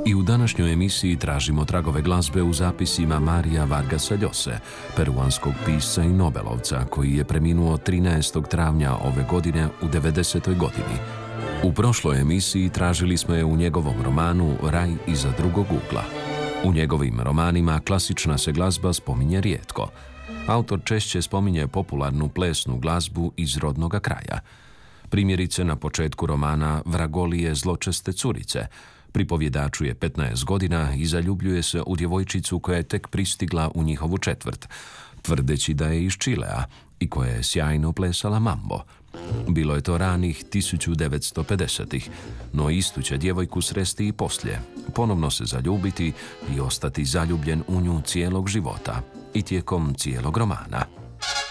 I u današnjoj emisiji tražimo tragove glazbe u zapisima Marija Vargasa Llose, peruanskog pisca i nobelovca koji je preminuo 13. travnja ove godine u 90. godini. U prošloj emisiji tražili smo je u njegovom romanu Raj iza drugog ugla. U njegovim romanima klasična se glazba spominje rijetko. Autor češće spominje popularnu plesnu glazbu iz rodnoga kraja. Primjerice, na početku romana Vragolije zločeste curice pripovjedaču je 15 godina i zaljubljuje se u djevojčicu koja je tek pristigla u njihovu četvrt, tvrdeći da je iz Čilea i koja je sjajno plesala mambo. Bilo je to ranih 1950-ih, no istu će djevojku sresti i poslije, ponovno se zaljubiti i ostati zaljubljen u nju cijelog života i tijekom cijelog romana.